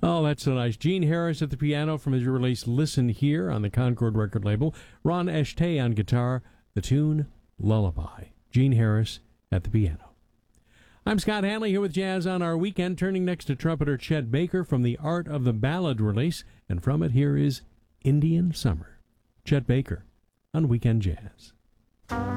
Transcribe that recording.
Oh, that's so nice. Gene Harris at the piano from his release Listen Here on the Concord record label. Ron Eshtay on guitar. The tune Lullaby. Gene Harris at the piano. I'm Scott Hanley here with Jazz on Our Weekend, turning next to trumpeter Chet Baker from the Art of the Ballad release, and from it here is Indian Summer. Chet Baker on Weekend Jazz.